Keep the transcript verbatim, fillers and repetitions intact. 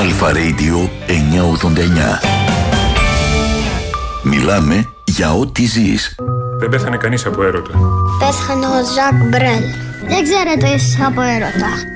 Αλφα Radio εννιακόσια ογδόντα εννιά. Μιλάμε για ό,τι ζεις. Δεν πέθανε κανείς από έρωτα. Πέθανε ο Ζακ Μπρέλ. Δεν ξέρετε εσείς από έρωτα.